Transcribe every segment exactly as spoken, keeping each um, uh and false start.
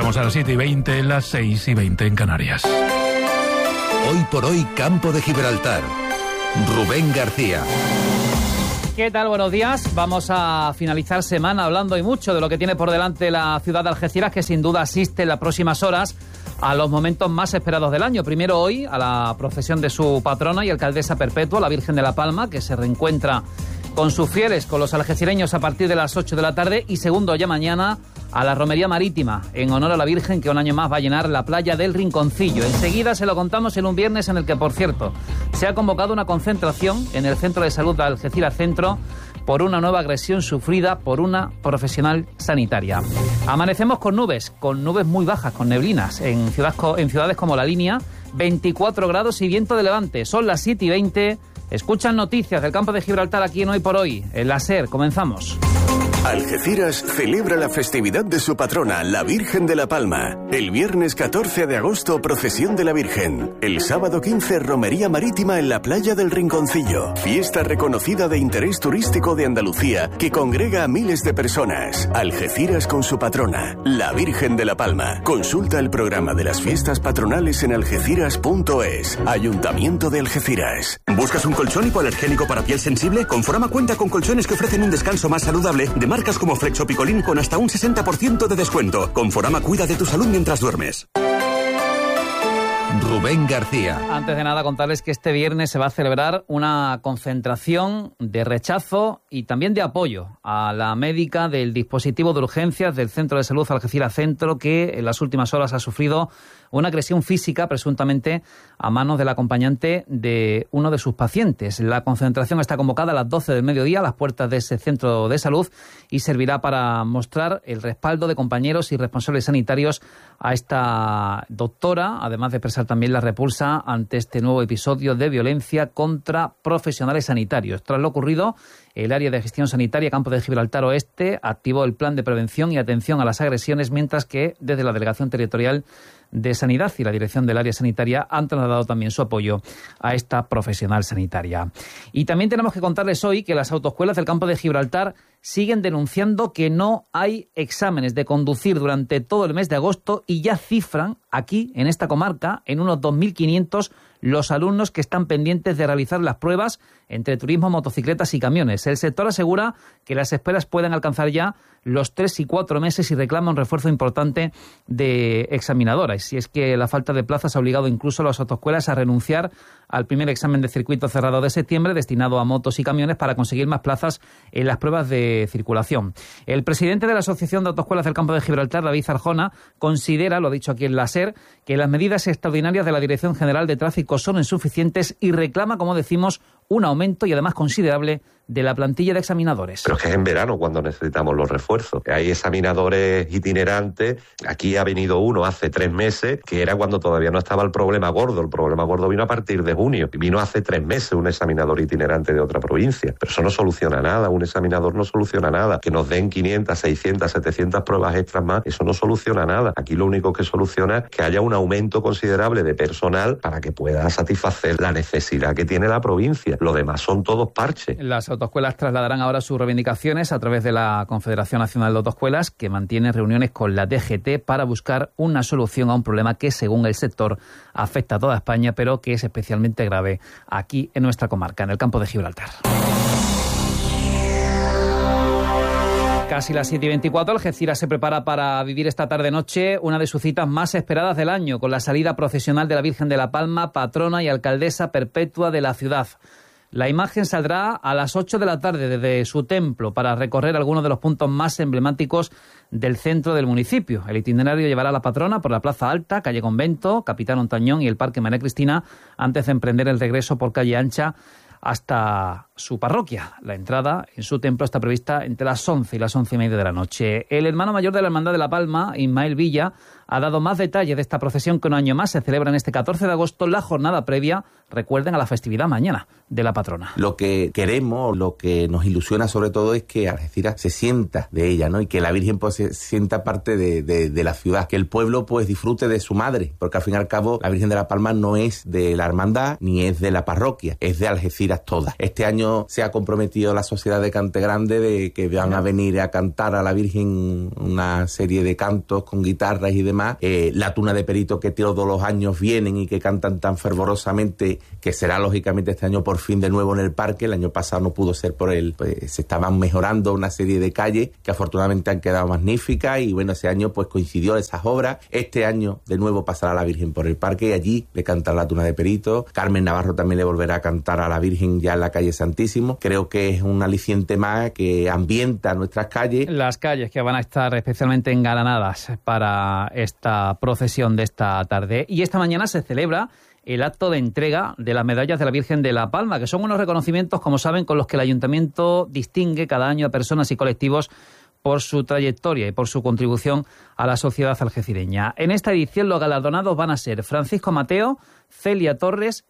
Llegamos a las siete y veinte, las seis y veinte en Canarias. Hoy por hoy, Campo de Gibraltar. Rubén García. ¿Qué tal? Buenos días. Vamos a finalizar semana hablando y mucho de lo que tiene por delante la ciudad de Algeciras, que sin duda asiste en las próximas horas a los momentos más esperados del año. Primero hoy a la procesión de su patrona y alcaldesa perpetua, la Virgen de la Palma, que se reencuentra con sus fieles, con los algecireños a partir de las ocho de la tarde. Y segundo, ya mañana, a la romería marítima, en honor a la Virgen, que un año más va a llenar la playa del Rinconcillo. Enseguida se lo contamos en un viernes en el que, por cierto, se ha convocado una concentración en el Centro de Salud de Algeciras Centro por una nueva agresión sufrida por una profesional sanitaria. Amanecemos con nubes, con nubes muy bajas, con neblinas, en ciudades, en ciudades como La Línea, veinticuatro grados y viento de levante. Son las siete y veinte. Escuchan noticias del Campo de Gibraltar aquí en Hoy por Hoy, en la SER. Comenzamos. Algeciras celebra la festividad de su patrona, la Virgen de la Palma. El viernes catorce de agosto, procesión de la Virgen. El sábado quince, romería marítima en la playa del Rinconcillo. Fiesta reconocida de interés turístico de Andalucía que congrega a miles de personas. Algeciras con su patrona, la Virgen de la Palma. Consulta el programa de las fiestas patronales en algeciras punto es. Ayuntamiento de Algeciras. ¿Buscas un colchón hipoalergénico para piel sensible? Conforama cuenta con colchones que ofrecen un descanso más saludable de marcas como Flexo Picolín con hasta un sesenta por ciento de descuento. Conforama cuida de tu salud mientras duermes. Rubén García. Antes de nada, contarles que este viernes se va a celebrar una concentración de rechazo y también de apoyo a la médica del dispositivo de urgencias del Centro de Salud Algeciras Centro, que en las últimas horas ha sufrido una agresión física, presuntamente a manos del acompañante de uno de sus pacientes. La concentración está convocada a las doce del mediodía a las puertas de ese centro de salud y servirá para mostrar el respaldo de compañeros y responsables sanitarios a esta doctora, además de expresar también la repulsa ante este nuevo episodio de violencia contra profesionales sanitarios. Tras lo ocurrido, el área de gestión sanitaria Campo de Gibraltar Oeste activó el plan de prevención y atención a las agresiones, mientras que desde la Delegación Territorial de Sanidad y la Dirección del Área Sanitaria han trasladado también su apoyo a esta profesional sanitaria. Y también tenemos que contarles hoy que las autoescuelas del Campo de Gibraltar siguen denunciando que no hay exámenes de conducir durante todo el mes de agosto y ya cifran aquí, en esta comarca, en unos dos mil quinientos los alumnos que están pendientes de realizar las pruebas entre turismo, motocicletas y camiones. El sector asegura que las esperas pueden alcanzar ya los tres y cuatro meses y reclama un refuerzo importante de examinadoras. Y es que la falta de plazas ha obligado incluso a las autoescuelas a renunciar al primer examen de circuito cerrado de septiembre destinado a motos y camiones para conseguir más plazas en las pruebas de circulación. El presidente de la Asociación de Autoescuelas del Campo de Gibraltar, David Arjona, considera, lo ha dicho aquí en la SER, que las medidas extraordinarias de la Dirección General de Tráfico son insuficientes y reclama, como decimos, un aumento y además considerable de la plantilla de examinadores. Pero es que es en verano cuando necesitamos los refuerzos. Hay examinadores itinerantes. Aquí ha venido uno hace tres meses, que era cuando todavía no estaba el problema gordo. El problema gordo vino a partir de junio. Vino hace tres meses un examinador itinerante de otra provincia. Pero eso no soluciona nada. Un examinador no soluciona nada. Que nos den quinientas, seiscientas, setecientas pruebas extras más, eso no soluciona nada. Aquí lo único que soluciona es que haya un aumento considerable de personal para que pueda satisfacer la necesidad que tiene la provincia. Lo demás son todos parches. Las autoescuelas trasladarán ahora sus reivindicaciones a través de la Confederación Nacional de Autoescuelas, que mantiene reuniones con la D G T para buscar una solución a un problema que, según el sector, afecta a toda España, pero que es especialmente grave aquí en nuestra comarca, en el Campo de Gibraltar. Casi las siete y veinticuatro, Algeciras se prepara para vivir esta tarde-noche una de sus citas más esperadas del año, con la salida procesional de la Virgen de la Palma, patrona y alcaldesa perpetua de la ciudad. La imagen saldrá a las ocho de la tarde desde su templo para recorrer algunos de los puntos más emblemáticos del centro del municipio. El itinerario llevará a la patrona por la Plaza Alta, calle Convento, Capitán Ontañón y el Parque María Cristina, antes de emprender el regreso por calle Ancha hasta su parroquia. La entrada en su templo está prevista entre las once y las once y media de la noche. El hermano mayor de la Hermandad de la Palma, Ismael Villa, ha dado más detalles de esta procesión que un año más se celebra en este catorce de agosto, la jornada previa, recuerden, a la festividad mañana de la patrona. Lo que queremos, lo que nos ilusiona sobre todo es que Algeciras se sienta de ella, ¿no? Y que la Virgen pues se sienta parte de, de, de la ciudad, que el pueblo pues disfrute de su madre, porque al fin y al cabo la Virgen de la Palma no es de la hermandad ni es de la parroquia, es de Algeciras toda. Este año año se ha comprometido la Sociedad de Cante Grande de que van a venir a cantar a la Virgen una serie de cantos con guitarras y demás. Eh, la Tuna de Perito, que todos los años vienen y que cantan tan fervorosamente, que será lógicamente este año por fin de nuevo en el parque. El año pasado no pudo ser por él, pues se estaban mejorando una serie de calles que afortunadamente han quedado magníficas, y bueno, ese año pues coincidió esas obras. Este año de nuevo pasará la Virgen por el parque y allí le cantará la Tuna de Perito. Carmen Navarro también le volverá a cantar a la Virgen ya en la calle Santísimo. Creo que es un aliciente más que ambienta nuestras calles. Las calles que van a estar especialmente engalanadas para esta procesión de esta tarde. Y esta mañana se celebra el acto de entrega de las medallas de la Virgen de la Palma, que son unos reconocimientos, como saben, con los que el Ayuntamiento distingue cada año a personas y colectivos por su trayectoria y por su contribución a la sociedad algecireña. En esta edición los galardonados van a ser Francisco Mateo, Celia Torres,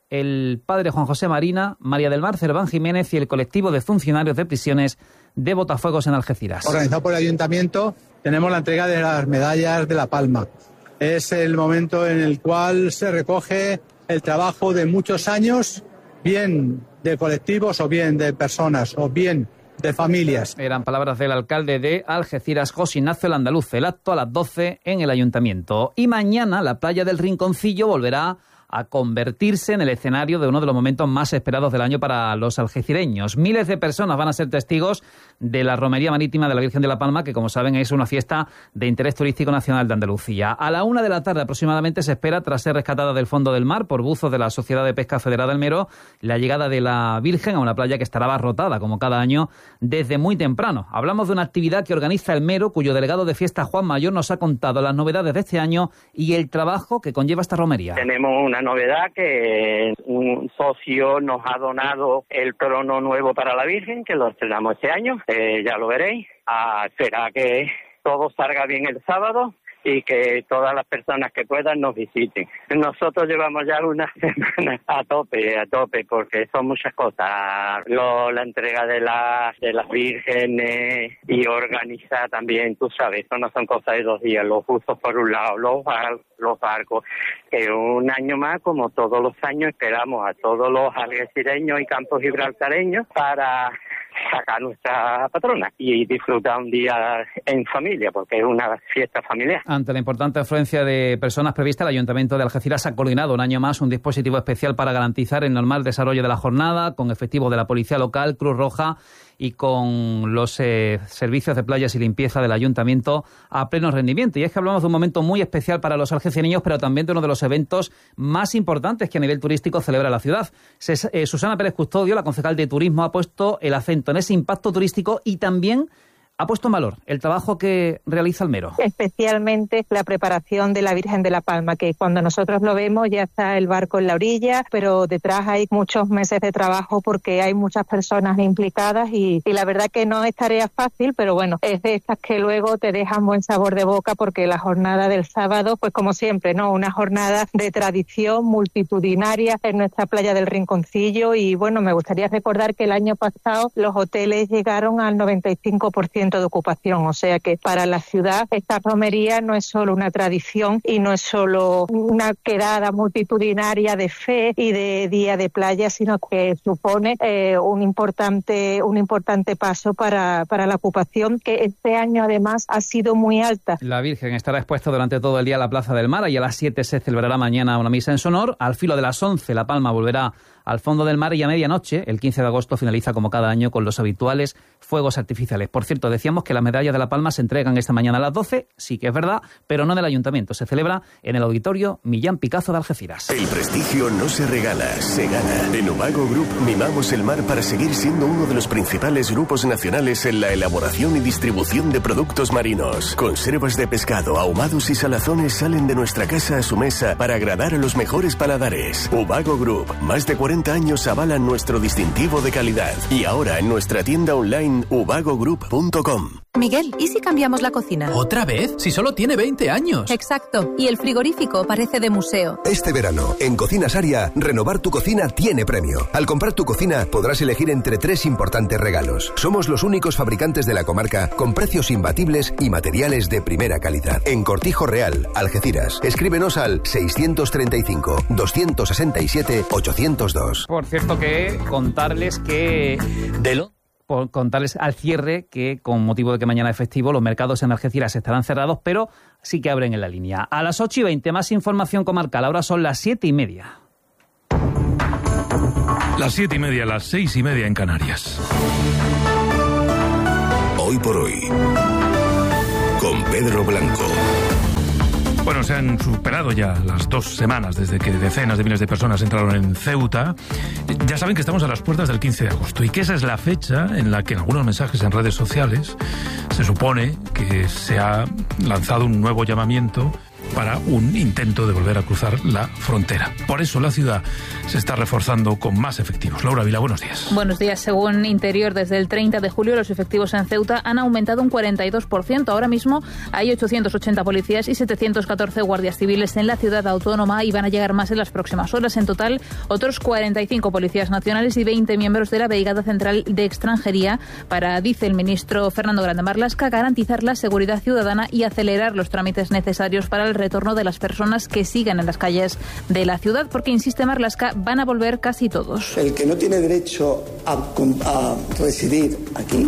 el padre Juan José Marina, María del Mar Cerván Jiménez y el colectivo de funcionarios de prisiones de Botafuegos en Algeciras. Organizado por el Ayuntamiento, tenemos la entrega de las medallas de la Palma. Es el momento en el cual se recoge el trabajo de muchos años, bien de colectivos o bien de personas o bien de familias. Eran palabras del alcalde de Algeciras, José Ignacio el Andaluz. El acto a las doce en el Ayuntamiento. Y mañana la playa del Rinconcillo volverá a convertirse en el escenario de uno de los momentos más esperados del año para los algecireños. Miles de personas van a ser testigos de la Romería Marítima de la Virgen de la Palma, que como saben es una fiesta de interés turístico nacional de Andalucía. A la una de la tarde aproximadamente se espera, tras ser rescatada del fondo del mar por buzos de la Sociedad de Pesca Federada del Mero, la llegada de la Virgen a una playa que estará abarrotada, como cada año, desde muy temprano. Hablamos de una actividad que organiza el Mero, cuyo delegado de fiesta, Juan Mayor, nos ha contado las novedades de este año y el trabajo que conlleva esta romería. Tenemos una novedad, que un socio nos ha donado el trono nuevo para la Virgen, que lo estrenamos este año, eh, ya lo veréis. Ah, será que todo salga bien el sábado y que todas las personas que puedan nos visiten. Nosotros llevamos ya una semana a tope, a tope, porque son muchas cosas. Lo, la entrega de las de las vírgenes y organizar también, tú sabes, eso no son cosas de dos días, los justos por un lado, los, bar, los barcos. Que un año más, como todos los años, esperamos a todos los algecireños y campos gibraltareños para sacar nuestra patrona y disfrutar un día en familia, porque es una fiesta familiar. Ante la importante afluencia de personas prevista, el Ayuntamiento de Algeciras ha coordinado un año más un dispositivo especial para garantizar el normal desarrollo de la jornada, con efectivos de la Policía Local, Cruz Roja y con los eh, servicios de playas y limpieza del Ayuntamiento a pleno rendimiento. Y es que hablamos de un momento muy especial para los algecireños, pero también de uno de los eventos más importantes que a nivel turístico celebra la ciudad. Se, eh, Susana Pérez Custodio, la concejal de Turismo, ha puesto el acento en ese impacto turístico y también ha puesto en valor el trabajo que realiza el Mero. Especialmente la preparación de la Virgen de la Palma, que cuando nosotros lo vemos ya está el barco en la orilla, pero detrás hay muchos meses de trabajo porque hay muchas personas implicadas y, y la verdad que no es tarea fácil, pero bueno, es de estas que luego te dejan buen sabor de boca, porque la jornada del sábado, pues como siempre, ¿no? Una jornada de tradición multitudinaria en nuestra playa del Rinconcillo. Y bueno, me gustaría recordar que el año pasado los hoteles llegaron al noventa y cinco por ciento de ocupación, o sea que para la ciudad esta romería no es solo una tradición y no es solo una quedada multitudinaria de fe y de día de playa, sino que supone eh, un importante un importante paso para, para la ocupación, que este año además ha sido muy alta. La Virgen estará expuesta durante todo el día a la Plaza del Mar y a las siete se celebrará mañana una misa en su honor. Al filo de las once la Palma volverá al fondo del mar y a medianoche, el quince de agosto, finaliza como cada año con los habituales fuegos artificiales. Por cierto, decíamos que las medallas de la Palma se entregan esta mañana a las doce, sí que es verdad, pero no en el Ayuntamiento. Se celebra en el Auditorio Millán Picazo de Algeciras. El prestigio no se regala, se gana. En Ubago Group mimamos el mar para seguir siendo uno de los principales grupos nacionales en la elaboración y distribución de productos marinos. Conservas de pescado, ahumados y salazones salen de nuestra casa a su mesa para agradar a los mejores paladares. Ubago Group, más de cuarenta años avalan nuestro distintivo de calidad. Y ahora en nuestra tienda online ubago group punto com. Miguel, ¿y si cambiamos la cocina? ¿Otra vez? Si solo tiene veinte años. Exacto, y el frigorífico parece de museo. Este verano, en Cocinas Aria, renovar tu cocina tiene premio. Al comprar tu cocina, podrás elegir entre tres importantes regalos. Somos los únicos fabricantes de la comarca con precios imbatibles y materiales de primera calidad. En Cortijo Real, Algeciras. Escríbenos al seiscientos treinta y cinco, doscientos sesenta y siete, ochocientos dos. Por cierto, que contarles que... de lo... Por contarles al cierre que, con motivo de que mañana es festivo, los mercados en Algeciras estarán cerrados, pero sí que abren en la línea. A las ocho y veinte, más información comarcal. Ahora son las siete y media. Las siete y media, las seis y media en Canarias. Hoy por hoy, con Pedro Blanco. Bueno, se han superado ya las dos semanas desde que decenas de miles de personas entraron en Ceuta. Ya saben que estamos a las puertas del quince de agosto y que esa es la fecha en la que en algunos mensajes en redes sociales se supone que se ha lanzado un nuevo llamamiento para un intento de volver a cruzar la frontera. Por eso la ciudad se está reforzando con más efectivos. Laura Vila, buenos días. Buenos días. Según Interior, desde el treinta de julio los efectivos en Ceuta han aumentado un cuarenta y dos por ciento. Ahora mismo hay ochocientos ochenta policías y setecientos catorce guardias civiles en la ciudad autónoma y van a llegar más en las próximas horas. En total, otros cuarenta y cinco policías nacionales y veinte miembros de la Brigada Central de Extranjería para, dice el ministro Fernando Grande Marlaska, garantizar la seguridad ciudadana y acelerar los trámites necesarios para el retorno de las personas que sigan en las calles de la ciudad, porque, insiste Marlaska, van a volver casi todos. El que no tiene derecho a, a residir aquí,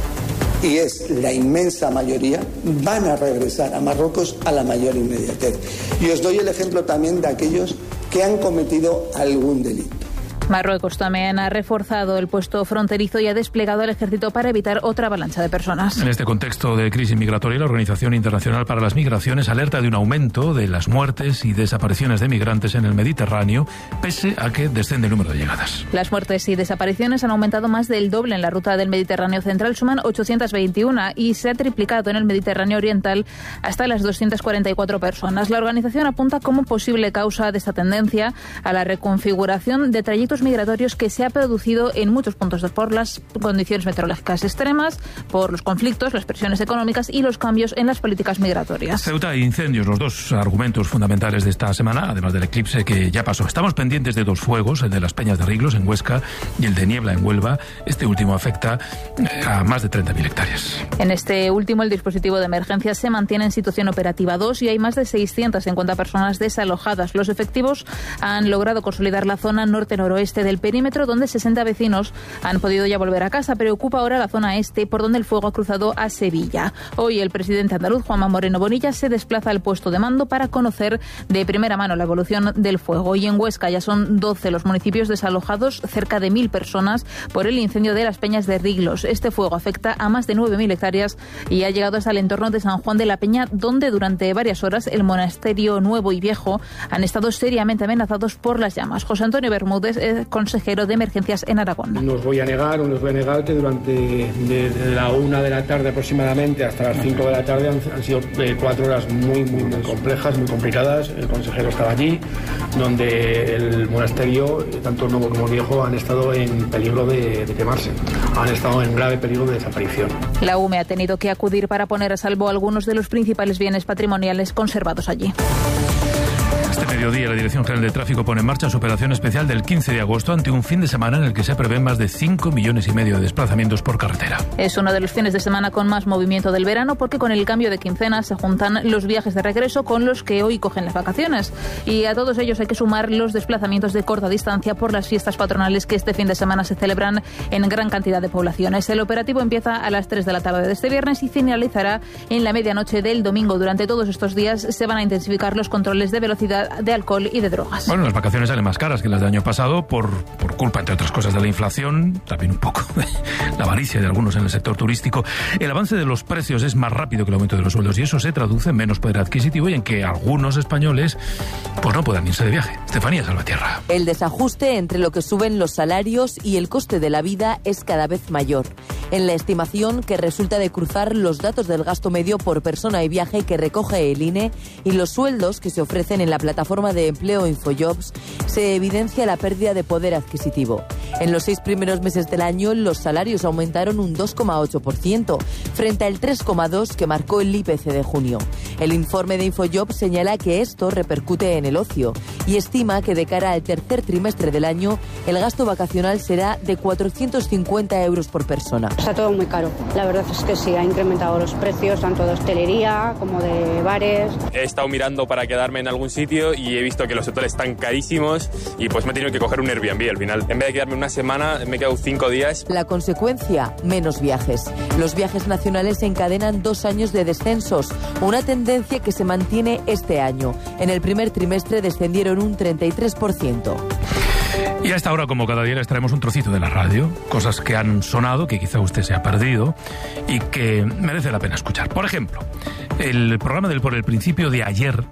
y es la inmensa mayoría, van a regresar a Marruecos a la mayor inmediatez. Y os doy el ejemplo también de aquellos que han cometido algún delito. Marruecos también ha reforzado el puesto fronterizo y ha desplegado el ejército para evitar otra avalancha de personas. En este contexto de crisis migratoria, la Organización Internacional para las Migraciones alerta de un aumento de las muertes y desapariciones de migrantes en el Mediterráneo, pese a que desciende el número de llegadas. Las muertes y desapariciones han aumentado más del doble en la ruta del Mediterráneo central, suman ochocientas veintiuna y se ha triplicado en el Mediterráneo oriental hasta las doscientas cuarenta y cuatro personas. La organización apunta como posible causa de esta tendencia a la reconfiguración de trayectos migratorios que se ha producido en muchos puntos por las condiciones meteorológicas extremas, por los conflictos, las presiones económicas y los cambios en las políticas migratorias. Ceuta e incendios, los dos argumentos fundamentales de esta semana, además del eclipse que ya pasó. Estamos pendientes de dos fuegos, el de las Peñas de Riglos en Huesca y el de Niebla en Huelva. Este último afecta a más de treinta mil hectáreas. En este último, el dispositivo de emergencia se mantiene en situación operativa dos y hay más de seiscientas cincuenta personas desalojadas. Los efectivos han logrado consolidar la zona norte-noroeste del perímetro, donde sesenta vecinos han podido ya volver a casa. Preocupa ahora la zona este, por donde el fuego ha cruzado a Sevilla. Hoy el presidente andaluz, Juanma Moreno Bonilla, se desplaza al puesto de mando para conocer de primera mano la evolución del fuego. Y en Huesca ya son doce los municipios desalojados, cerca de mil personas, por el incendio de las Peñas de Riglos. Este fuego afecta a más de nueve mil hectáreas y ha llegado hasta el entorno de San Juan de la Peña, donde durante varias horas el monasterio nuevo y viejo han estado seriamente amenazados por las llamas. José Antonio Bermúdez, consejero de emergencias en Aragón. No os voy a negar, no os voy a negar que durante desde la una de la tarde aproximadamente hasta las cinco de la tarde han, han sido eh, cuatro horas muy, muy, muy complejas, muy complicadas. El consejero estaba allí, donde el monasterio, tanto el nuevo como el viejo, han estado en peligro de, de quemarse. Han estado en grave peligro de desaparición. La U M E ha tenido que acudir para poner a salvo algunos de los principales bienes patrimoniales conservados allí. Este mediodía la Dirección General de Tráfico pone en marcha su operación especial del quince de agosto ante un fin de semana en el que se prevén más de cinco millones y medio de desplazamientos por carretera. Es uno de los fines de semana con más movimiento del verano porque con el cambio de quincena se juntan los viajes de regreso con los que hoy cogen las vacaciones. Y a todos ellos hay que sumar los desplazamientos de corta distancia por las fiestas patronales que este fin de semana se celebran en gran cantidad de poblaciones. El operativo empieza a las tres de la tarde de este viernes y finalizará en la medianoche del domingo. Durante todos estos días se van a intensificar los controles de velocidad, de alcohol y de drogas. Bueno, las vacaciones salen más caras que las del año pasado por, por culpa, entre otras cosas, de la inflación, también un poco de la avaricia de algunos en el sector turístico. El avance de los precios es más rápido que el aumento de los sueldos y eso se traduce en menos poder adquisitivo y en que algunos españoles pues no puedan irse de viaje. Estefanía Salvatierra. El desajuste entre lo que suben los salarios y el coste de la vida es cada vez mayor. En la estimación que resulta de cruzar los datos del gasto medio por persona y viaje que recoge el I N E y los sueldos que se ofrecen en la plataforma de empleo InfoJobs, se evidencia la pérdida de poder adquisitivo. En los seis primeros meses del año, los salarios aumentaron un dos coma ocho por ciento, frente al tres coma dos por ciento que marcó el I P C de junio. El informe de Infojob señala que esto repercute en el ocio y estima que de cara al tercer trimestre del año, el gasto vacacional será de cuatrocientos cincuenta euros por persona. Está todo muy caro. La verdad es que sí, ha incrementado los precios tanto de hostelería como de bares. He estado mirando para quedarme en algún sitio y he visto que los hoteles están carísimos y pues me he tenido que coger un Airbnb al final. En vez de quedarme una semana, me he quedado cinco días. La consecuencia, menos viajes. Los viajes nacionales encadenan dos años de descensos, una tendencia que se mantiene este año. En el primer trimestre descendieron un treinta y tres por ciento. Y a esta hora, como cada día, les traemos un trocito de la radio, cosas que han sonado, que quizá usted se ha perdido y que merece la pena escuchar. Por ejemplo, el programa del Por el Principio de ayer,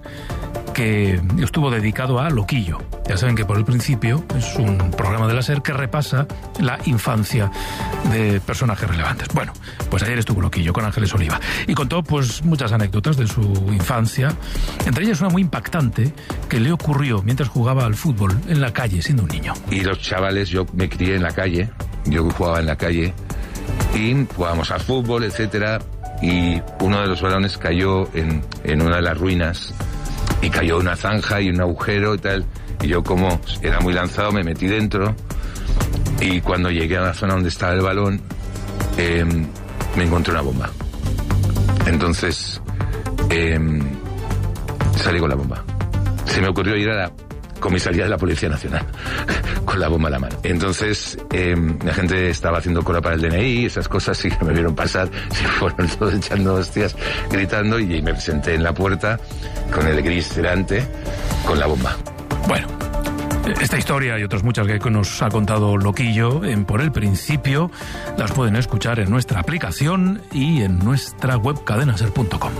que estuvo dedicado a Loquillo. Ya saben que Por el Principio es un programa de la SER que repasa la infancia de personajes relevantes. Bueno, pues ayer estuvo Loquillo con Ángeles Oliva y contó pues muchas anécdotas de su infancia, entre ellas una muy impactante que le ocurrió mientras jugaba al fútbol en la calle siendo un niño. Y los chavales, yo me crié en la calle, yo jugaba en la calle y jugábamos al fútbol, etcétera, y uno de los balones cayó en, en una de las ruinas y cayó una zanja y un agujero y tal, y yo, como era muy lanzado, me metí dentro y cuando llegué a la zona donde estaba el balón eh, me encontré una bomba. Entonces eh, salí con la bomba. Se me ocurrió ir a la comisaría de la Policía Nacional con la bomba en la mano. Entonces eh, la gente estaba haciendo cola para el D N I, esas cosas, y que me vieron pasar, se fueron todos echando hostias, gritando, y me presenté en la puerta con el gris delante, con la bomba. Bueno, esta historia y otras muchas que nos ha contado Loquillo en Por el Principio las pueden escuchar en nuestra aplicación y en nuestra web cadenaser punto com.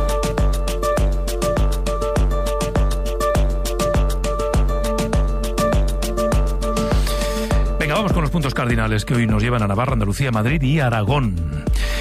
Vamos con los puntos cardinales que hoy nos llevan a Navarra, Andalucía, Madrid y Aragón.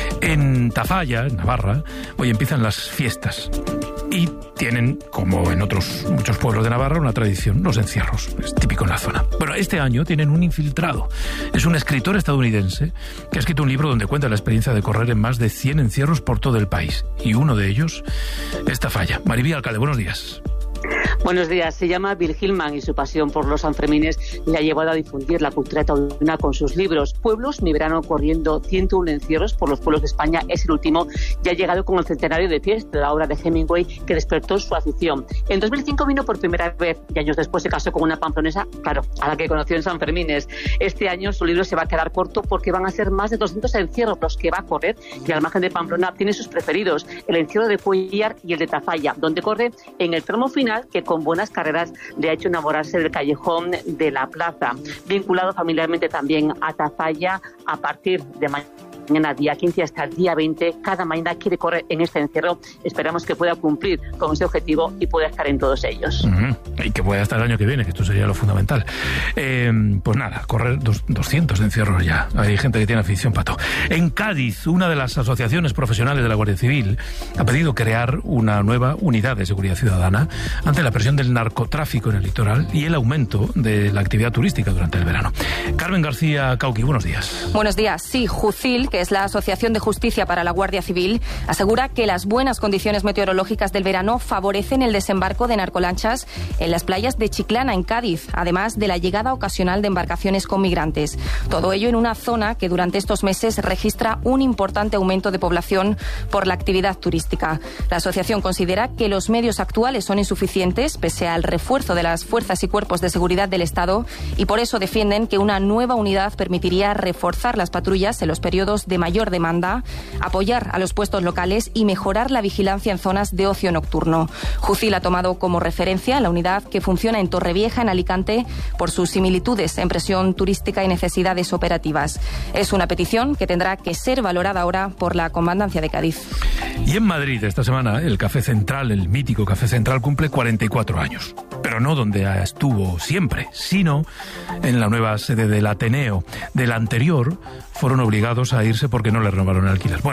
En Tafalla, en Navarra, hoy empiezan las fiestas y tienen, como en otros muchos pueblos de Navarra, una tradición, los encierros. Es típico en la zona. Bueno, este año tienen un infiltrado. Es un escritor estadounidense que ha escrito un libro donde cuenta la experiencia de correr en más de cien encierros por todo el país. Y uno de ellos es Tafalla. Maribí Alcalde, buenos días. Buenos días. Se llama Bill Hillman y su pasión por los Sanfermines le ha llevado a difundir la cultura taurina con sus libros. Pueblos, mi verano corriendo ciento uno encierros por los pueblos de España es el último, y ha llegado con el centenario de fiesta, la obra de Hemingway que despertó su afición. En dos mil cinco vino por primera vez y años después se casó con una pamplonesa, claro, a la que conoció en Sanfermines. Este año su libro se va a quedar corto porque van a ser más de doscientos encierros los que va a correr, y al margen de Pamplona tiene sus preferidos, el encierro de Cuellar y el de Tafalla, donde corre en el tramo final que con buenas carreras le ha hecho enamorarse del callejón de la plaza. Vinculado familiarmente también a Tafalla, a partir de mañana, día quince, hasta el día veinte, cada mañana quiere correr en este encierro. Esperamos que pueda cumplir con ese objetivo y pueda estar en todos ellos. Uh-huh. Y que pueda estar el año que viene, que esto sería lo fundamental. Eh, pues nada, correr dos, doscientos encierros ya. Hay gente que tiene afición pato. En Cádiz, una de las asociaciones profesionales de la Guardia Civil ha pedido crear una nueva unidad de seguridad ciudadana ante la presión del narcotráfico en el litoral y el aumento de la actividad turística durante el verano. Carmen García Cauqui, buenos días. Buenos días. Sí, Jucil, que es la Asociación de Justicia para la Guardia Civil, asegura que las buenas condiciones meteorológicas del verano favorecen el desembarco de narcolanchas en las playas de Chiclana, en Cádiz, además de la llegada ocasional de embarcaciones con migrantes. Todo ello en una zona que durante estos meses registra un importante aumento de población por la actividad turística. La asociación considera que los medios actuales son insuficientes, pese al refuerzo de las fuerzas y cuerpos de seguridad del Estado, y por eso defienden que una nueva unidad permitiría reforzar las patrullas en los periodos de mayor demanda, apoyar a los puestos locales y mejorar la vigilancia en zonas de ocio nocturno. Jucil ha tomado como referencia la unidad que funciona en Torrevieja, en Alicante, por sus similitudes en presión turística y necesidades operativas. Es una petición que tendrá que ser valorada ahora por la Comandancia de Cádiz. Y en Madrid, esta semana, el Café Central, el mítico Café Central, cumple cuarenta y cuatro años. Pero no donde estuvo siempre, sino en la nueva sede del Ateneo. Del anterior fueron obligados a irse porque no le renovaron el alquiler. Bueno,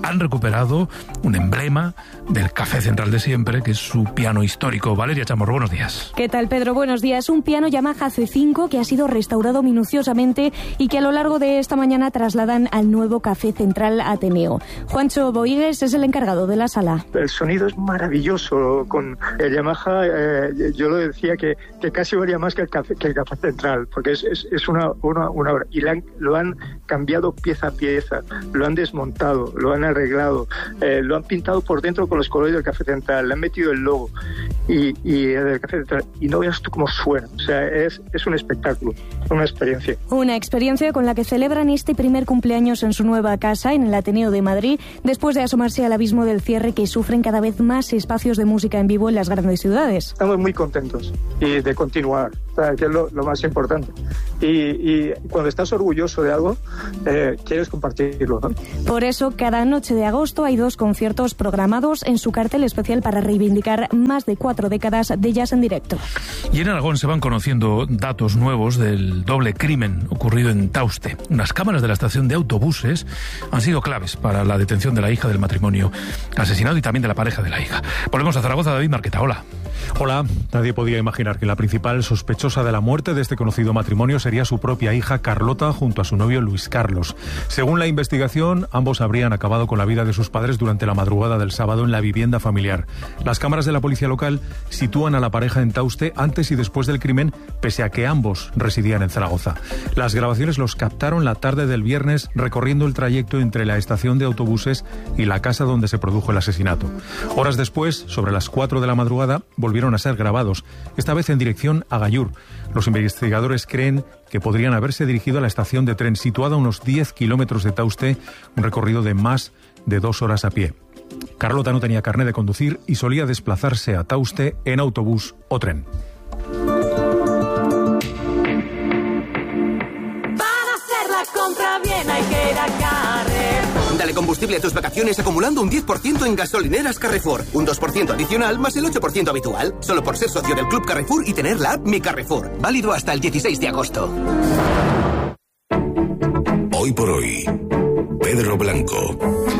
han recuperado un emblema del Café Central de siempre, que es su piano histórico. Valeria Chamorro, buenos días. ¿Qué tal, Pedro? Buenos días. Un piano Yamaha C cinco que ha sido restaurado minuciosamente y que a lo largo de esta mañana trasladan al nuevo Café Central Ateneo. Juancho Boigues es el encargado de la sala. El sonido es maravilloso. Con el Yamaha, eh, yo lo decía que, que casi valía más que el Café, que el Café Central, porque es, es, es una, una, una obra. Y le han, lo han cambiado pieza a pieza, lo han desmontado, lo han arreglado, eh, lo han pintado por dentro con los colores del Café Central, le han metido el logo y, y el Café Central, y no veas tú cómo suena. O sea, es, es un espectáculo, una experiencia. Una experiencia con la que celebran este primer cumpleaños en su nueva casa, en el Ateneo de Madrid, después de asomarse al abismo del cierre que sufren cada vez más espacios de música en vivo en las grandes ciudades. Estamos muy contentos y de continuar, o sea, que es lo, lo más importante. Y, y cuando estás orgulloso de algo, eh, quieres compartirlo, ¿no? Por eso, cada noche de agosto hay dos conciertos programados en su cartel especial para reivindicar más de cuatro décadas de jazz en directo. Y en Aragón se van conociendo datos nuevos del doble crimen ocurrido en Tauste. Unas cámaras de la estación de autobuses han sido claves para la detención de la hija del matrimonio asesinado y también de la pareja de la hija. Volvemos a Zaragoza. David Marqueta, hola. Hola. Nadie podía imaginar que la principal sospechosa de la muerte de este conocido matrimonio sería su propia hija Carlota junto a su novio Luis Carlos. Según la investigación, ambos habrían acabado con la vida de sus padres durante la madrugada del sábado en la vivienda familiar. Las cámaras de la policía local sitúan a la pareja en Tauste antes y después del crimen, pese a que ambos residían en Zaragoza. Las grabaciones los captaron la tarde del viernes recorriendo el trayecto entre la estación de autobuses y la casa donde se produjo el asesinato. Horas después, sobre las cuatro de la madrugada, volvieron a ser grabados, esta vez en dirección a Gallur. Los investigadores creen que podrían haberse dirigido a la estación de tren situada a unos diez kilómetros de Tauste, un recorrido de más de dos horas a pie. Carlota no tenía carné de conducir y solía desplazarse a Tauste en autobús o tren. Para hacer la compra bien hay que ir a Carrefour. Dale combustible a tus vacaciones acumulando un diez por ciento en gasolineras Carrefour. Un dos por ciento adicional más el ocho por ciento habitual. Solo por ser socio del Club Carrefour y tener la app Mi Carrefour. Válido hasta el dieciséis de agosto. Hoy por hoy, Pedro Blanco.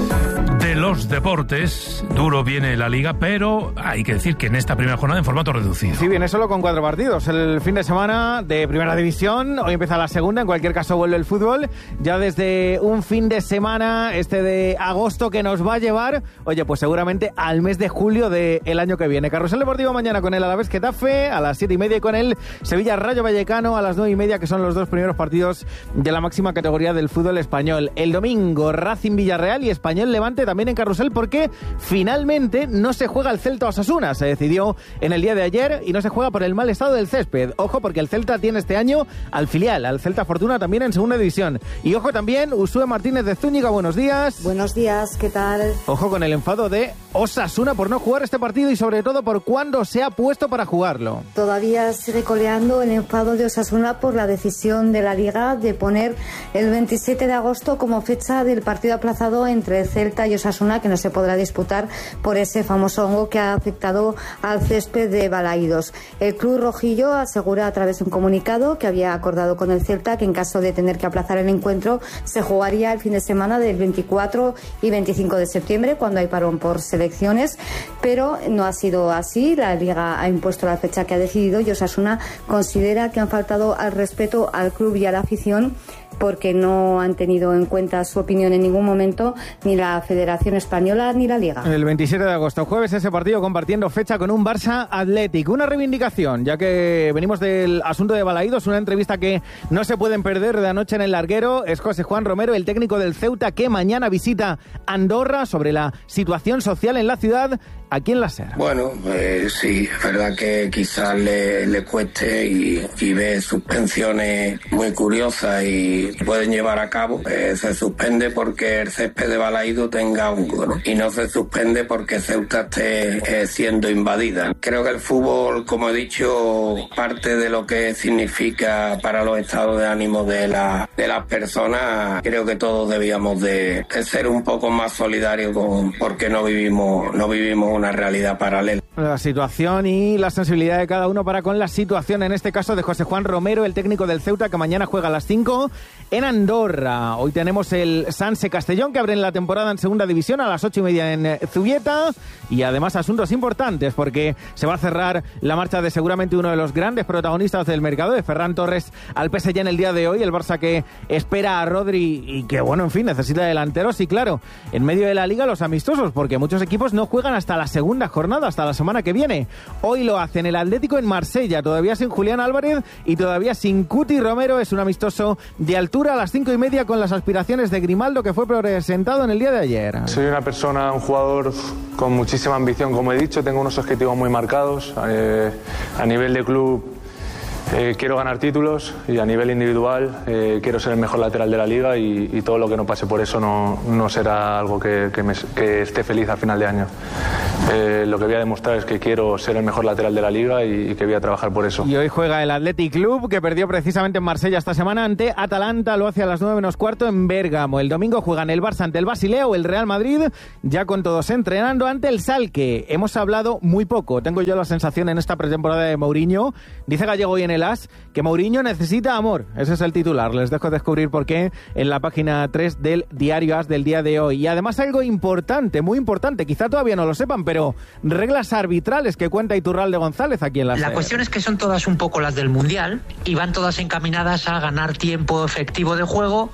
De los deportes, duro viene la Liga, pero hay que decir que en esta primera jornada en formato reducido. Sí, viene solo con cuatro partidos. El fin de semana de Primera División, hoy empieza la segunda, en cualquier caso vuelve el fútbol. Ya desde un fin de semana, este de agosto, que nos va a llevar, oye, pues seguramente al mes de julio del año que viene. Carrusel Deportivo mañana con el Alavés Getafe, a las siete y media, y con el Sevilla Rayo Vallecano a las nueve y media, que son los dos primeros partidos de la máxima categoría del fútbol español. El domingo, Racing Villarreal y Español Levante, también en Carrusel, porque finalmente no se juega el Celta Osasuna. Se decidió en el día de ayer y no se juega por el mal estado del césped. Ojo, porque el Celta tiene este año al filial, al Celta Fortuna, también en segunda división. Y ojo también, Usue Martínez de Zúñiga, buenos días. Buenos días, ¿qué tal? Ojo con el enfado de Osasuna por no jugar este partido y sobre todo por cuándo se ha puesto para jugarlo. Todavía sigue coleando el enfado de Osasuna por la decisión de la Liga de poner el veintisiete de agosto como fecha del partido aplazado entre Celta y Osasuna, que no se podrá disputar por ese famoso hongo que ha afectado al césped de Balaídos. El club rojillo asegura a través de un comunicado que había acordado con el Celta que en caso de tener que aplazar el encuentro se jugaría el fin de semana del veinticuatro y veinticinco de septiembre, cuando hay parón por selecciones, pero no ha sido así. La Liga ha impuesto la fecha que ha decidido y Osasuna considera que han faltado al respeto al club y a la afición, porque no han tenido en cuenta su opinión en ningún momento ni la Federación Española ni la Liga. El veintisiete de agosto, jueves, ese partido compartiendo fecha con un Barça Athletic. Una reivindicación, ya que venimos del asunto de Balaídos, una entrevista que no se pueden perder de anoche en el larguero. Es José Juan Romero, el técnico del Ceuta, que mañana visita Andorra, sobre la situación social en la ciudad. Aquí en la SER. Bueno, pues sí, es verdad que quizás le, le cueste y, y ve suspensiones muy curiosas y pueden llevar a cabo. Eh, se suspende porque el césped de Balaído tenga hongo, ¿no? Y no se suspende porque Ceuta esté eh, siendo invadida. Creo que el fútbol, como he dicho, parte de lo que significa para los estados de ánimo de, la, de las personas. Creo que todos debíamos de, de ser un poco más solidarios con, porque no vivimos, no vivimos una realidad paralela. La situación y la sensibilidad de cada uno para con la situación, en este caso de José Juan Romero, el técnico del Ceuta, que mañana juega a las cinco en Andorra. Hoy tenemos el Sanse Castellón, que abre la temporada en segunda división a las ocho y media en Zubieta, y además asuntos importantes, porque se va a cerrar la marcha de seguramente uno de los grandes protagonistas del mercado, de Ferran Torres al P S G en el día de hoy. El Barça que espera a Rodri y que, bueno, en fin, necesita delanteros. Y claro, en medio de la Liga los amistosos, porque muchos equipos no juegan hasta la segunda jornada, hasta la semana que viene. Hoy lo hacen el Atlético en Marsella, todavía sin Julián Álvarez y todavía sin Cuti Romero. Es un amistoso de altura a las cinco y media con las aspiraciones de Grimaldo, que fue presentado en el día de ayer. Soy una persona, un jugador con muchísima ambición, como he dicho. Tengo unos objetivos muy marcados. Eh, a nivel de club eh, quiero ganar títulos, y a nivel individual eh, quiero ser el mejor lateral de la liga, y, y todo lo que no pase por eso no, no será algo que, que, me, que esté feliz al final de año. Eh, lo que voy a demostrar es que quiero ser el mejor lateral de la liga y, y que voy a trabajar por eso. Y hoy juega el Athletic Club, que perdió precisamente en Marsella esta semana ante Atalanta. Lo hace a las nueve menos cuarto en Bérgamo. El domingo juegan el Barça ante el Basilea o el Real Madrid, ya con todos entrenando, ante el Schalke. Hemos hablado muy poco, tengo yo la sensación, en esta pretemporada de Mourinho. Dice Gallego hoy en el As que Mourinho necesita amor. Ese es el titular. Les dejo descubrir por qué en la página tres del diario As del día de hoy. Y además algo importante, muy importante, quizá todavía no lo sepan, pero reglas arbitrales que cuenta Iturralde González aquí en la La SER. cuestión es que son todas un poco las del Mundial y van todas encaminadas a ganar tiempo efectivo de juego,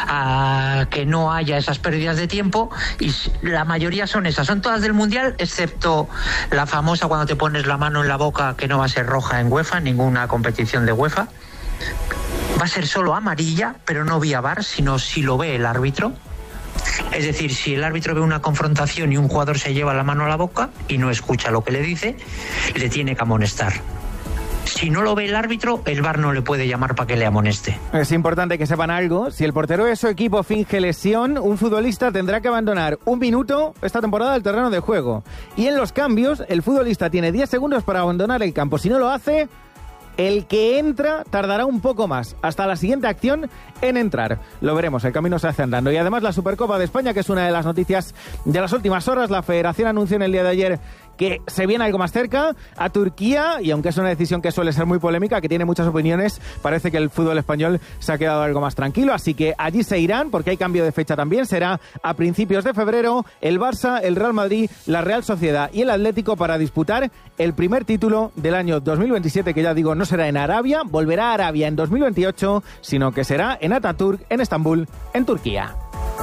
a que no haya esas pérdidas de tiempo, y la mayoría son esas. Son todas del Mundial, excepto la famosa cuando te pones la mano en la boca, que no va a ser roja en UEFA, en ninguna competición de UEFA. Va a ser solo amarilla, pero no vía V A R, sino si lo ve el árbitro. Es decir, si el árbitro ve una confrontación y un jugador se lleva la mano a la boca y no escucha lo que le dice, le tiene que amonestar. Si no lo ve el árbitro, el V A R no le puede llamar para que le amoneste. Es importante que sepan algo. Si el portero de su equipo finge lesión, un futbolista tendrá que abandonar un minuto esta temporada del terreno de juego. Y en los cambios, el futbolista tiene diez segundos para abandonar el campo. Si no lo hace, el que entra tardará un poco más, hasta la siguiente acción en entrar. Lo veremos, el camino se hace andando. Y además la Supercopa de España, que es una de las noticias de las últimas horas. La Federación anunció en el día de ayer que se viene algo más cerca a Turquía, y aunque es una decisión que suele ser muy polémica, que tiene muchas opiniones, parece que el fútbol español se ha quedado algo más tranquilo, así que allí se irán, porque hay cambio de fecha también. Será a principios de febrero el Barça, el Real Madrid, la Real Sociedad y el Atlético para disputar el primer título del año dos mil veintisiete, que ya digo, no será en Arabia, volverá a Arabia en dos mil veintiocho, sino que será en Ataturk, en Estambul, en Turquía.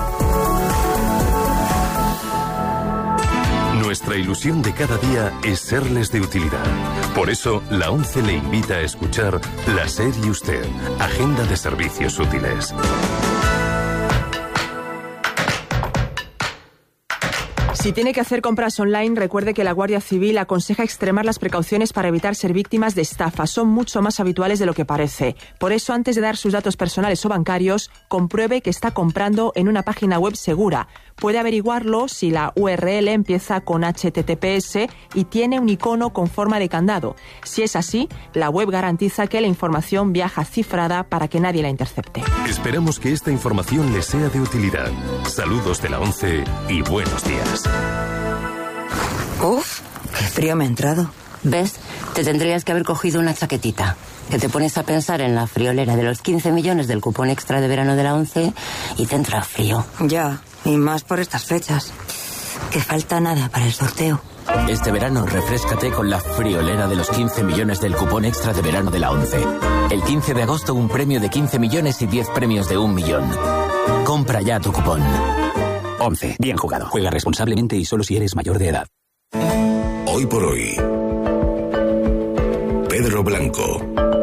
Nuestra ilusión de cada día es serles de utilidad. Por eso, la ONCE le invita a escuchar La SER y Usted, Agenda de Servicios Útiles. Si tiene que hacer compras online, recuerde que la Guardia Civil aconseja extremar las precauciones para evitar ser víctimas de estafas. Son mucho más habituales de lo que parece. Por eso, antes de dar sus datos personales o bancarios, compruebe que está comprando en una página web segura. Puede averiguarlo si la U R L empieza con H T T P S y tiene un icono con forma de candado. Si es así, la web garantiza que la información viaja cifrada para que nadie la intercepte. Esperamos que esta información les sea de utilidad. Saludos de la ONCE y buenos días. Uf, qué frío me ha entrado. ¿Ves? Te tendrías que haber cogido una chaquetita. Que te pones a pensar en la friolera de los quince millones del cupón extra de verano de la ONCE y te entra frío. Ya, y más por estas fechas. Que falta nada para el sorteo. Este verano refréscate con la friolera de los quince millones del cupón extra de verano de la ONCE. El quince de agosto un premio de quince millones y diez premios de un millón. Compra ya tu cupón. ONCE, bien jugado. Juega responsablemente y solo si eres mayor de edad. Hoy por hoy, Pedro Blanco.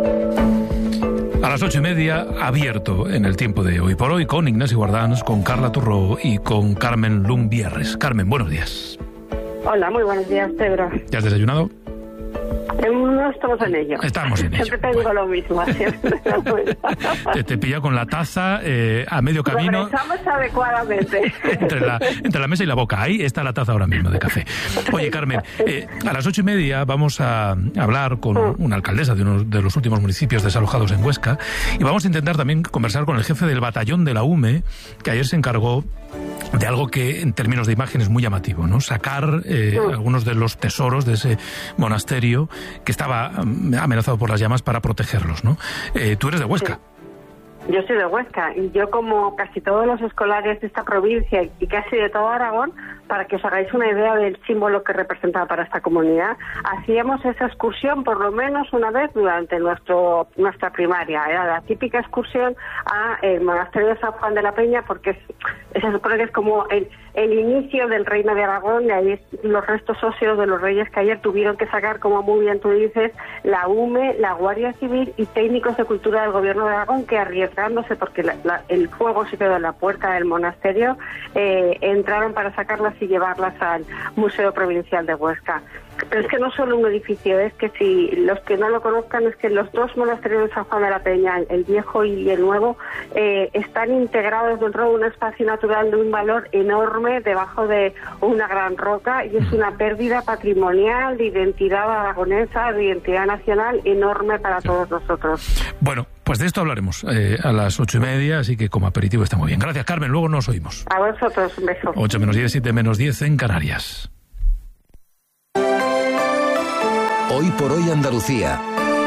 A las ocho y media, abierto en el tiempo de Hoy por Hoy, con Ignacio Guardans, con Carla Turró y con Carmen Lumbierres. Carmen, buenos días. Hola, muy buenos días, Pedro. ¿Ya has desayunado? No estamos en ello. Estamos en ello. Siempre te digo lo mismo. Siempre te, te pilla con la taza eh, a medio camino. Regresamos adecuadamente. Entre la, entre la mesa y la boca. Ahí está la taza ahora mismo de café. Oye, Carmen, eh, a las ocho y media vamos a hablar con una alcaldesa de uno de los últimos municipios desalojados en Huesca, y vamos a intentar también conversar con el jefe del batallón de la U M E, que ayer se encargó de algo que en términos de imagen es muy llamativo, ¿no? Sacar eh, mm. algunos de los tesoros de ese monasterio que estaba amenazado por las llamas para protegerlos, ¿no? Eh, tú eres de Huesca. Yo soy de Huesca y yo, como casi todos los escolares de esta provincia y casi de todo Aragón, para que os hagáis una idea del símbolo que representaba para esta comunidad, hacíamos esa excursión por lo menos una vez durante nuestro nuestra primaria. Era la típica excursión a el monasterio de San Juan de la Peña, porque es, se supone que es como el, el inicio del reino de Aragón, y ahí es los restos óseos de los reyes que ayer tuvieron que sacar, como muy bien tú dices, la U M E, la Guardia Civil y técnicos de cultura del gobierno de Aragón, que arriesgándose porque la, la, el fuego se quedó en la puerta del monasterio, eh, entraron para sacarlas y llevarlas al Museo Provincial de Huesca. Pero es que no solo un edificio, es que si los que no lo conozcan, es que los dos monasterios de San Juan de la Peña, el viejo y el nuevo, eh, están integrados dentro de un espacio natural de un valor enorme debajo de una gran roca, y es una pérdida patrimonial, de identidad aragonesa, de identidad nacional enorme para todos nosotros. Bueno, pues de esto hablaremos eh, a las ocho y media, así que como aperitivo está muy bien. Gracias, Carmen, luego nos oímos. A vosotros, un beso. ocho menos diez, siete menos diez en Canarias. Hoy por hoy Andalucía.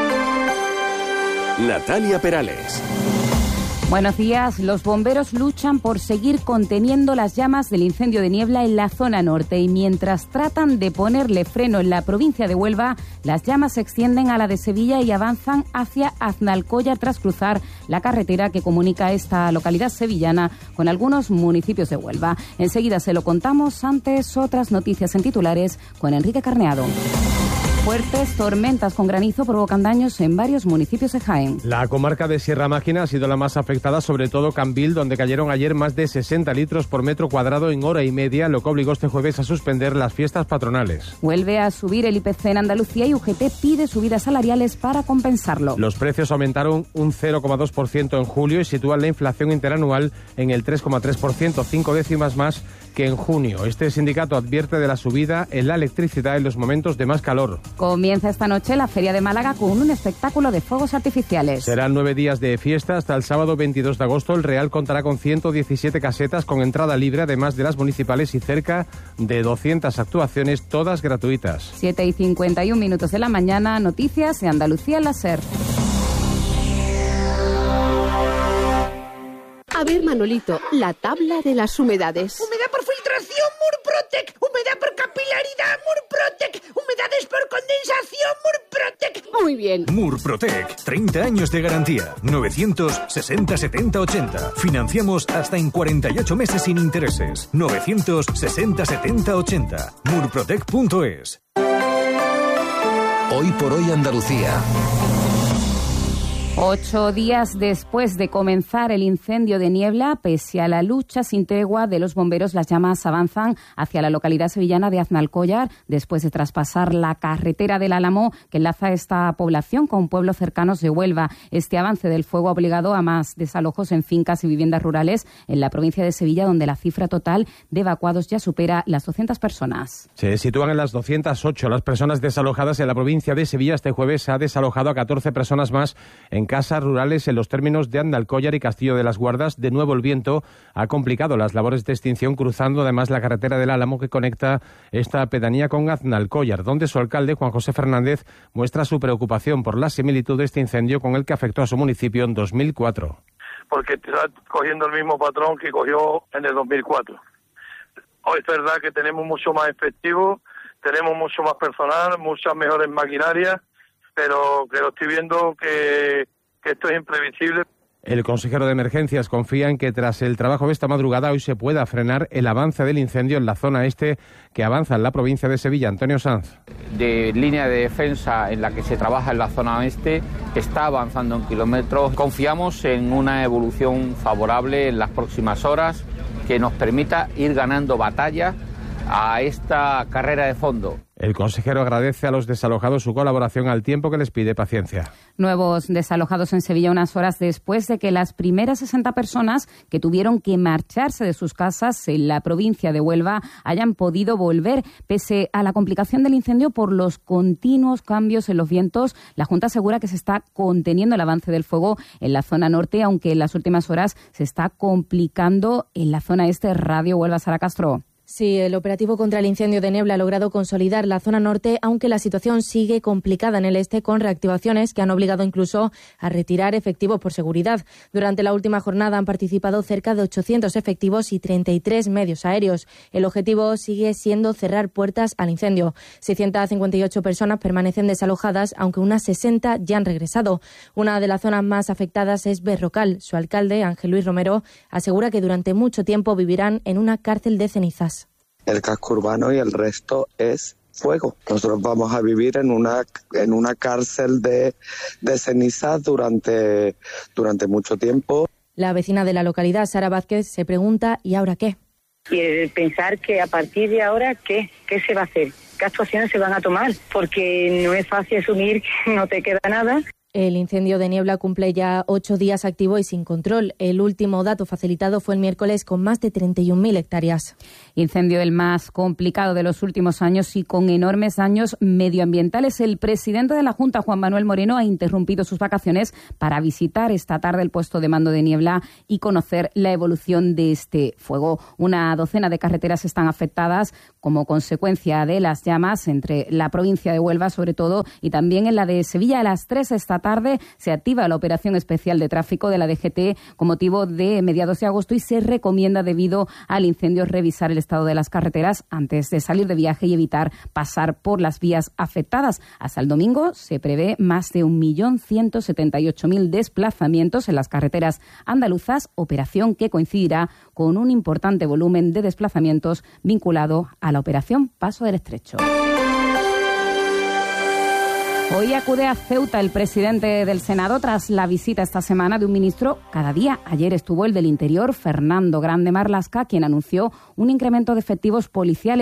Natalia Perales. Buenos días. Los bomberos luchan por seguir conteniendo las llamas del incendio de Niebla en la zona norte, y mientras tratan de ponerle freno en la provincia de Huelva, las llamas se extienden a la de Sevilla y avanzan hacia Aznalcóllar tras cruzar la carretera que comunica esta localidad sevillana con algunos municipios de Huelva. Enseguida se lo contamos, antes otras noticias en titulares con Enrique Carneado. Fuertes tormentas con granizo provocan daños en varios municipios de Jaén. La comarca de Sierra Mágina ha sido la más afectada, sobre todo Cambil, donde cayeron ayer más de sesenta litros por metro cuadrado en hora y media, lo que obligó este jueves a suspender las fiestas patronales. Vuelve a subir el I P C en Andalucía y U G T pide subidas salariales para compensarlo. Los precios aumentaron un cero coma dos por ciento en julio y sitúan la inflación interanual en el tres coma tres por ciento, cinco décimas más que en junio. Este sindicato advierte de la subida en la electricidad en los momentos de más calor. Comienza esta noche la Feria de Málaga con un espectáculo de fuegos artificiales. Serán nueve días de fiesta hasta el sábado veintidós de agosto. El Real contará con ciento diecisiete casetas con entrada libre, además de las municipales, y cerca de doscientas actuaciones, todas gratuitas. siete y cincuenta y un minutos de la mañana, noticias de Andalucía en la SER. A ver, Manolito, la tabla de las humedades. Humedad por filtración, Murprotec. Humedad por capilaridad, Murprotec. Humedades por condensación, Murprotec. Muy bien. Murprotec, treinta años de garantía. novecientos sesenta setenta ochenta. Financiamos hasta en cuarenta y ocho meses sin intereses. novecientos sesenta setenta ochenta. Murprotec punto es. Hoy por hoy Andalucía. Ocho días después de comenzar el incendio de Niebla, pese a la lucha sin tregua de los bomberos, las llamas avanzan hacia la localidad sevillana de Aznalcóllar, después de traspasar la carretera del Álamo que enlaza esta población con pueblos cercanos de Huelva. Este avance del fuego ha obligado a más desalojos en fincas y viviendas rurales en la provincia de Sevilla, donde la cifra total de evacuados ya supera las doscientas personas. Se sitúan en las doscientas ocho las personas desalojadas en la provincia de Sevilla. Este jueves se ha desalojado a catorce personas más en casas rurales en los términos de Aznalcóllar y Castillo de las Guardas. De nuevo, el viento ha complicado las labores de extinción, cruzando además la carretera del Álamo que conecta esta pedanía con Aznalcóllar, donde su alcalde, Juan José Fernández, muestra su preocupación por la similitud de este incendio con el que afectó a su municipio en dos mil cuatro. Porque está cogiendo el mismo patrón que cogió en el dos mil cuatro. Hoy es verdad que tenemos mucho más efectivo, tenemos mucho más personal, muchas mejores maquinarias, pero que lo estoy viendo que que esto es imprevisible. El consejero de Emergencias confía en que tras el trabajo de esta madrugada hoy se pueda frenar el avance del incendio en la zona este que avanza en la provincia de Sevilla. Antonio Sanz. De línea de defensa en la que se trabaja en la zona oeste está avanzando en kilómetros. Confiamos en una evolución favorable en las próximas horas que nos permita ir ganando batalla a esta carrera de fondo. El consejero agradece a los desalojados su colaboración, al tiempo que les pide paciencia. Nuevos desalojados en Sevilla unas horas después de que las primeras sesenta personas que tuvieron que marcharse de sus casas en la provincia de Huelva hayan podido volver. Pese a la complicación del incendio por los continuos cambios en los vientos, la Junta asegura que se está conteniendo el avance del fuego en la zona norte, aunque en las últimas horas se está complicando en la zona este. Radio Huelva, Sara Castro. Sí, el operativo contra el incendio de Niebla ha logrado consolidar la zona norte, aunque la situación sigue complicada en el este, con reactivaciones que han obligado incluso a retirar efectivos por seguridad. Durante la última jornada han participado cerca de ochocientos efectivos y treinta y tres medios aéreos. El objetivo sigue siendo cerrar puertas al incendio. seiscientas cincuenta y ocho personas permanecen desalojadas, aunque unas sesenta ya han regresado. Una de las zonas más afectadas es Berrocal. Su alcalde, Ángel Luis Romero, asegura que durante mucho tiempo vivirán en una cárcel de cenizas. El casco urbano y el resto es fuego. Nosotros vamos a vivir en una en una cárcel de, de cenizas durante, durante mucho tiempo. La vecina de la localidad, Sara Vázquez, se pregunta ¿y ahora qué? Y el pensar que a partir de ahora, ¿qué? ¿Qué se va a hacer? ¿Qué actuaciones se van a tomar? Porque no es fácil asumir que no te queda nada. El incendio de Niebla cumple ya ocho días activo y sin control. El último dato facilitado fue el miércoles con más de treinta y un mil hectáreas. Incendio el más complicado de los últimos años y con enormes daños medioambientales. El presidente de la Junta, Juan Manuel Moreno, ha interrumpido sus vacaciones para visitar esta tarde el puesto de mando de Niebla y conocer la evolución de este fuego. Una docena de carreteras están afectadas como consecuencia de las llamas entre la provincia de Huelva, sobre todo, y también en la de Sevilla. A las tres esta tarde se activa la operación especial de tráfico de la D G T con motivo de mediados de agosto y se recomienda, debido al incendio, revisar el estado de las carreteras antes de salir de viaje y evitar pasar por las vías afectadas. Hasta el domingo se prevé más de un millón ciento setenta y ocho mil desplazamientos en las carreteras andaluzas, operación que coincidirá con un importante volumen de desplazamientos vinculado a la operación Paso del Estrecho. Hoy acude a Ceuta el presidente del Senado tras la visita esta semana de un ministro cada día. Ayer estuvo el del Interior, Fernando Grande Marlaska, quien anunció un incremento de efectivos policiales.